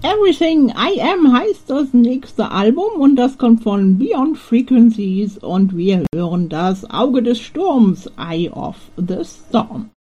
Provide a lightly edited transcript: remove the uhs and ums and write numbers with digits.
Everything I Am heißt das nächste Album und das kommt von Beyond Frequencies und wir hören das Auge des Sturms, Eye of the Storm.